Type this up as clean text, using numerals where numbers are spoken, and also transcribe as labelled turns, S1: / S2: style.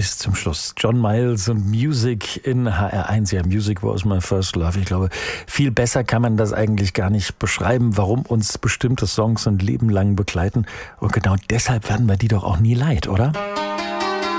S1: bis zum Schluss. John Miles und Music in HR1. Ja, Music was my first love. Ich glaube, viel besser kann man das eigentlich gar nicht beschreiben, warum uns bestimmte Songs ein Leben lang begleiten. Und genau deshalb werden wir die doch auch nie leid, oder?